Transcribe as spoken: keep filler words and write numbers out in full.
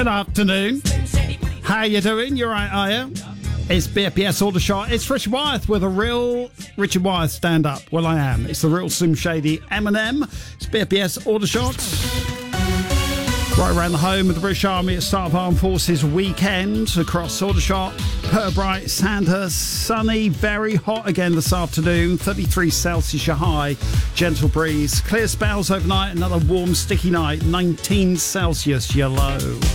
Good afternoon. How you doing? You alright, are you? It's B F B S Aldershot. It's Richard Wyeth with a real Richard Wyeth stand-up. Well, I am. It's the real Slim Shady Eminem. It's B F B S Aldershot. Right around the home of the British Army at Start of Armed Forces weekend across Aldershot, Purbright, Sandhurst, sunny, very hot again this afternoon, thirty-three Celsius your high, gentle breeze, clear spells overnight, another warm, sticky night, nineteen Celsius your low.